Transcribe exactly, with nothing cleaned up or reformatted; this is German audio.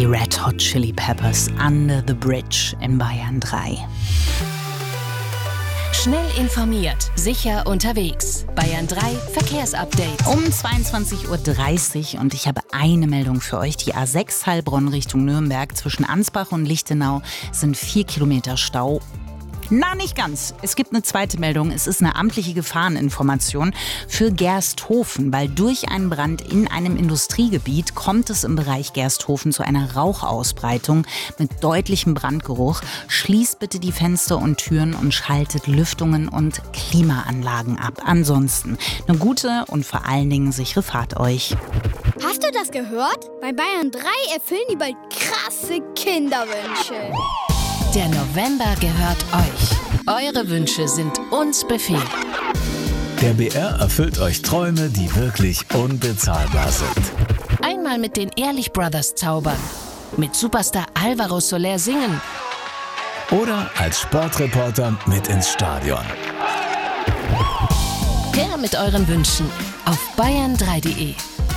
Red Hot Chili Peppers, Under the Bridge in Bayern drei. Schnell informiert, sicher unterwegs. Bayern drei Verkehrsupdate. Um zweiundzwanzig Uhr dreißig und ich habe eine Meldung für euch. Die A sechs Heilbronn Richtung Nürnberg zwischen Ansbach und Lichtenau sind vier Kilometer Stau. Na, nicht ganz. Es gibt eine zweite Meldung. Es ist eine amtliche Gefahreninformation für Gersthofen, weil durch einen Brand in einem Industriegebiet kommt es im Bereich Gersthofen zu einer Rauchausbreitung mit deutlichem Brandgeruch. Schließt bitte die Fenster und Türen und schaltet Lüftungen und Klimaanlagen ab. Ansonsten eine gute und vor allen Dingen sichere Fahrt euch. Hast du das gehört? Bei Bayern drei erfüllen die bald krasse Kinderwünsche. Der November gehört euch. Eure Wünsche sind uns Befehl. Der B R erfüllt euch Träume, die wirklich unbezahlbar sind. Einmal mit den Ehrlich Brothers zaubern. Mit Superstar Alvaro Soler singen. Oder als Sportreporter mit ins Stadion. Her mit euren Wünschen auf bayern drei punkt de.